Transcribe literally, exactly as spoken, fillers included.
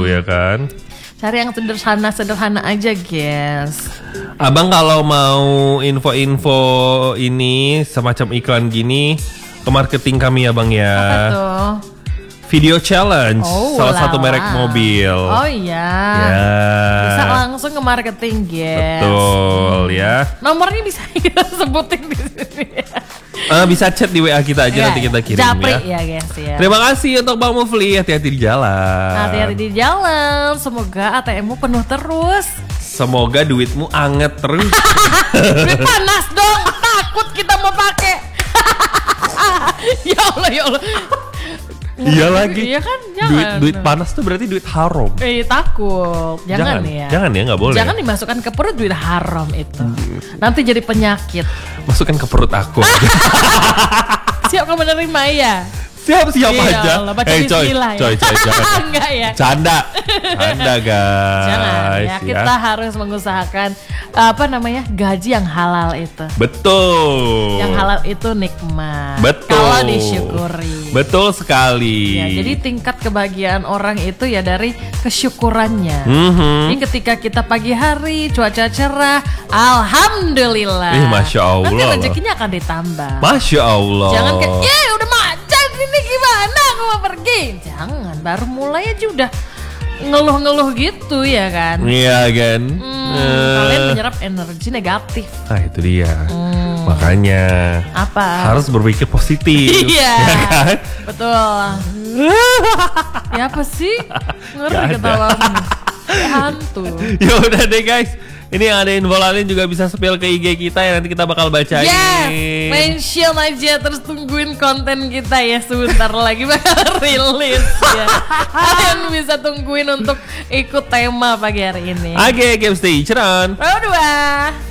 ya kan. Cari yang sederhana-sederhana aja, guys. Abang kalau mau info-info ini semacam iklan gini ke marketing kami ya Bang ya. Apa tuh? Video challenge, oh, salah lala. satu merek mobil. Oh iya. Ya. Bisa langsung ke marketing, guys. Betul ya. Nomornya bisa kita sebutin di sini. Uh, bisa chat di W A kita aja ya, nanti kita kirim Japri ya. ya guys ya. Terima kasih untuk Bang Mufli, hati-hati di jalan. Hati-hati di jalan. Semoga A T M-mu penuh terus. Semoga duitmu anget terus. Duit panas dong. Takut kita mau pakai. Ya Allah ya Allah. Iya lagi. Iya kan, jangan. Duit duit panas tuh berarti duit haram. Eh takut. Jangan, jangan ya. Jangan ya, nggak boleh. Jangan dimasukkan ke perut duit haram itu. Nanti jadi penyakit. Masukkan ke perut aku. Siap kamu menerima ya? Siap siap iya, aja. Allah, baca hey coy, bismillah ya. coy, coy, jangan. Enggak ya. Canda, canda guys. Jangan ya. Kita ya. harus mengusahakan apa namanya gaji yang halal itu. Betul. Yang halal itu nikmat. Betul. Kalau disyukuri. Betul sekali. Ya, jadi tingkat kebahagiaan orang itu ya dari kesyukurannya. Mm-hmm. Jadi ketika kita pagi hari cuaca cerah, alhamdulillah. Ih, masya Allah. Nanti rezekinya akan ditambah. Masya Allah. Jangan kayak, ya udah macan ini gimana aku mau pergi. Jangan, baru mulai aja udah ngeluh-ngeluh gitu ya kan. Iya kan. Hmm, uh. Kalian menyerap energi negatif. Nah itu dia. Hmm. Makanya apa? harus berpikir positif. Iya ya kan? Betul. Ya apa sih? Ngeri Gak ada. ketawamu. Kayak hantu. Ya udah deh guys. Ini yang ada info lain juga bisa spill ke I G kita ya, nanti kita bakal bacain. Yes, mention aja terus tungguin konten kita ya, sebentar lagi bakal rilis ya. Kalian bisa tungguin untuk ikut tema pagi hari ini. Oke, Game Stay Ceran. Row dua.